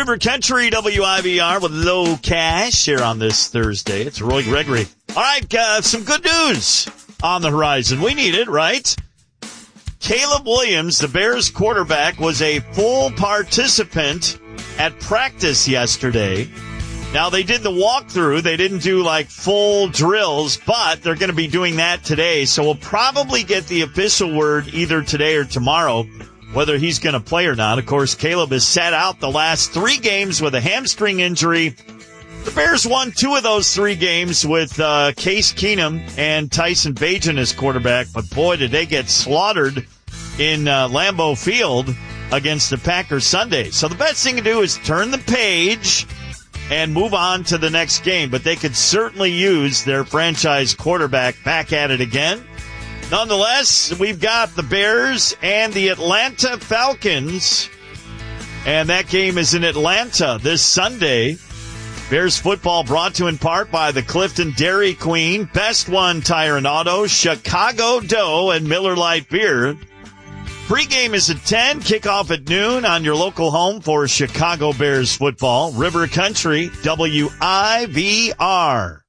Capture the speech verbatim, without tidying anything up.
River Country, W I V R with Low Cash here on this Thursday. It's Roy Gregory. All right, uh, some good news on the horizon. We need it, right? Caleb Williams, the Bears quarterback, was a full participant at practice yesterday. Now, they did the walkthrough. They didn't do, like, full drills, but they're going to be doing that today. So we'll probably get the official word either today or tomorrow whether he's going to play or not. Of course, Caleb has sat out the last three games with a hamstring injury. The Bears won two of those three games with uh, Case Keenum and Tyson Bagent as quarterback. But, boy, did they get slaughtered in uh, Lambeau Field against the Packers Sunday. So the best thing to do is turn the page and move on to the next game. But they could certainly use their franchise quarterback back at it again. Nonetheless, we've got the Bears and the Atlanta Falcons, and that game is in Atlanta this Sunday. Bears football brought to you in part by the Clifton Dairy Queen, Best One Tire and Auto, Chicago Dough, and Miller Lite Beer. Pre-game is at ten, kickoff at noon on your local home for Chicago Bears football. River Country, W I V R.